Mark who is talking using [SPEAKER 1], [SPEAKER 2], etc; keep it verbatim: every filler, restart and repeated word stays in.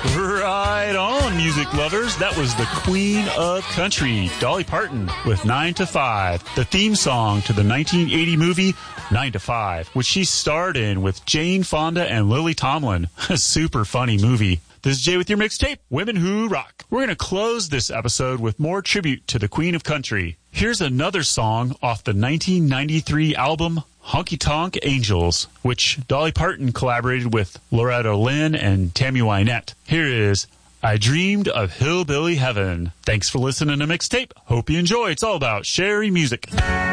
[SPEAKER 1] Right on, music lovers. That was the Queen of Country, Dolly Parton, with nine to five, the theme song to the nineteen eighty movie nine to five, which she starred in with Jane Fonda and Lily Tomlin. A super funny movie. This is Jay with your mixtape, Women Who Rock. We're going to close this episode with more tribute to the Queen of Country. Here's another song off the nineteen ninety-three album Honky Tonk Angels, which Dolly Parton collaborated with Loretta Lynn and Tammy Wynette. Here is I Dreamed of Hillbilly Heaven. Thanks for listening to Mixtape. Hope you enjoy. It's all about Sherry music.